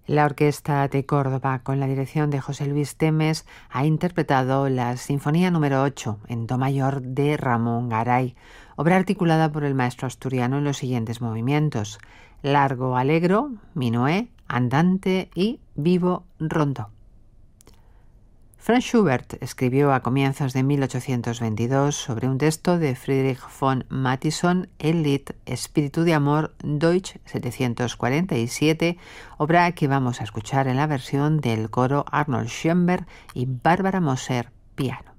La Orquesta de Córdoba, con la dirección de José Luis Temes, ha interpretado la Sinfonía número 8 en Do mayor de Ramón Garay, obra articulada por el maestro asturiano en los siguientes movimientos: Largo Allegro, Minué, Andante y Vivo Rondó. Franz Schubert escribió a comienzos de 1822 sobre un texto de Friedrich von Mattisson el Lied Espíritu de Amor Deutsch 747, obra que vamos a escuchar en la versión del coro Arnold Schoenberg y Bárbara Moser, piano.